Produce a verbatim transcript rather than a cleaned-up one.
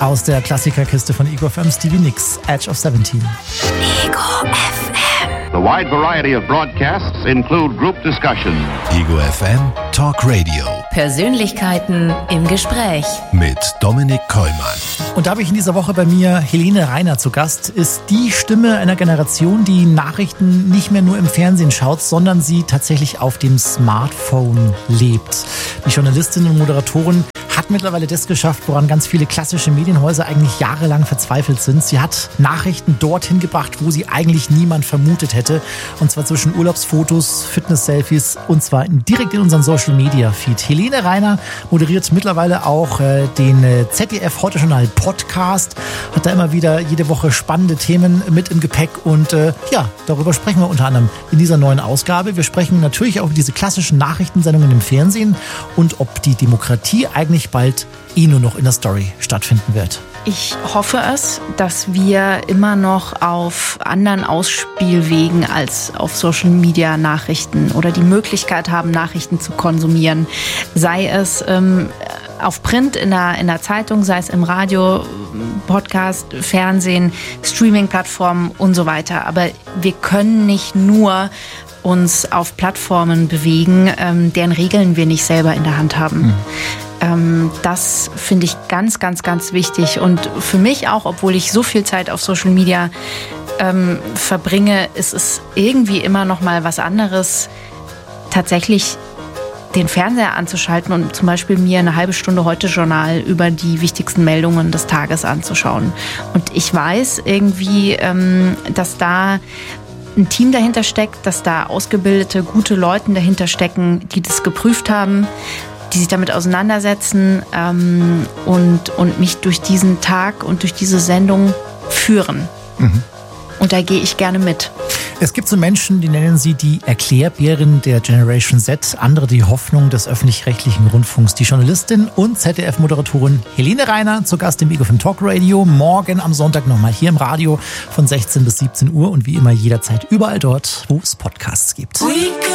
Aus der Klassikerkiste von Ego F M, Stevie Nicks, Edge of seventeen. Ego F M. The wide variety of broadcasts include group discussion. Ego F M Talk Radio. Persönlichkeiten im Gespräch. Mit Dominik Kollmann. Und da habe ich in dieser Woche bei mir Helene Reiner zu Gast. Ist die Stimme einer Generation, die Nachrichten nicht mehr nur im Fernsehen schaut, sondern sie tatsächlich auf dem Smartphone lebt. Die Journalistin und Moderatorin hat mittlerweile das geschafft, woran ganz viele klassische Medienhäuser eigentlich jahrelang verzweifelt sind. Sie hat Nachrichten dorthin gebracht, wo sie eigentlich niemand vermutet hätte. Und zwar zwischen Urlaubsfotos, Fitness-Selfies und zwar direkt in unseren Social-Media-Feed. Helene Reiner moderiert mittlerweile auch äh, den äh, Z D F Heute-Journal-Podcast. Hat da immer wieder jede Woche spannende Themen mit im Gepäck. Und äh, ja, darüber sprechen wir unter anderem in dieser neuen Ausgabe. Wir sprechen natürlich auch über diese klassischen Nachrichtensendungen im Fernsehen und ob die Demokratie eigentlich bald eh nur noch in der Story stattfinden wird. Ich hoffe es, dass wir immer noch auf anderen Ausspielwegen als auf Social Media Nachrichten oder die Möglichkeit haben, Nachrichten zu konsumieren. Sei es ähm, auf Print in der, in der Zeitung, sei es im Radio, Podcast, Fernsehen, Streaming-Plattformen und so weiter. Aber wir können nicht nur uns auf Plattformen bewegen, ähm, deren Regeln wir nicht selber in der Hand haben. Mhm. Ähm, das finde ich ganz, ganz, ganz wichtig. Und für mich auch, obwohl ich so viel Zeit auf Social Media ähm, verbringe, ist es irgendwie immer noch mal was anderes, tatsächlich den Fernseher anzuschalten und zum Beispiel mir eine halbe Stunde Heute-Journal über die wichtigsten Meldungen des Tages anzuschauen. Und ich weiß irgendwie, ähm, dass da ein Team dahinter steckt, dass da ausgebildete, gute Leute dahinter stecken, die das geprüft haben, die sich damit auseinandersetzen ähm, und, und mich durch diesen Tag und durch diese Sendung führen. Mhm. Und da gehe ich gerne mit. Es gibt so Menschen, die nennen sie die Erklärbären der Generation Z, andere die Hoffnung des öffentlich-rechtlichen Rundfunks. Die Journalistin und Z D F-Moderatorin Helene Reiner zu Gast im Ego F M Talk Radio. Morgen am Sonntag nochmal hier im Radio von sechzehn bis siebzehn Uhr und wie immer jederzeit überall dort, wo es Podcasts gibt.